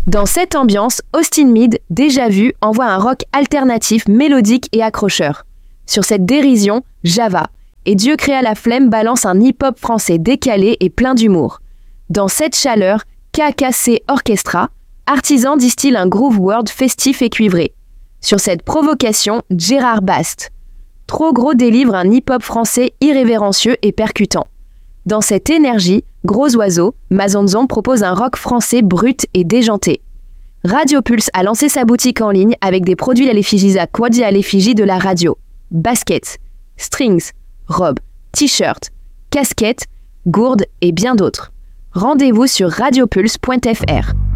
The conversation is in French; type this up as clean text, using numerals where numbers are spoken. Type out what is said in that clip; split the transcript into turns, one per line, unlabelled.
Dans cette ambiance, Austin Mead, déjà vu, envoie un rock alternatif, mélodique et accrocheur. Sur cette dérision, Java et Dieu créa la flemme balance un hip-hop français décalé et plein d'humour. Dans cette chaleur, KKC Orchestra, Artisan distille un groove world festif et cuivré. Sur cette provocation, Gérard Bast. Trop gros délivre un hip-hop français irrévérencieux et percutant. Dans cette énergie, Gros Oiseau, Mazonzon propose un rock français brut et déjanté. Radio Pulse a lancé sa boutique en ligne avec des produits à l'effigie à l'effigie de la radio. Baskets, strings, robes, t-shirts, casquettes, gourdes et bien d'autres. Rendez-vous sur radiopulse.fr.